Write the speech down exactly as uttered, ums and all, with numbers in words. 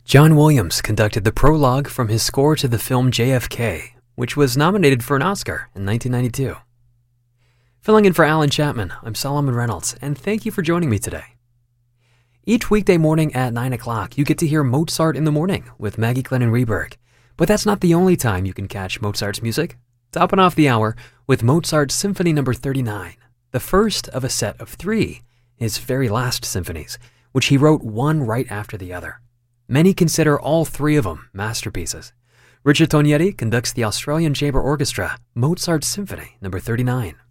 John Williams conducted the prologue from his score to the film J F K, which was nominated for an Oscar in nineteen ninety-two. Filling in for Alan Chapman, I'm Solomon Reynolds, and thank you for joining me today. Each weekday morning at nine o'clock, you get to hear Mozart in the Morning with Maggie Glennon Reberg. But that's not the only time you can catch Mozart's music. Topping off the hour with Mozart's Symphony number thirty-nine, the first of a set of three, his very last symphonies, which he wrote one right after the other. Many consider all three of them masterpieces. Richard Tognetti conducts the Australian Chamber Orchestra, Mozart's Symphony number thirty-nine.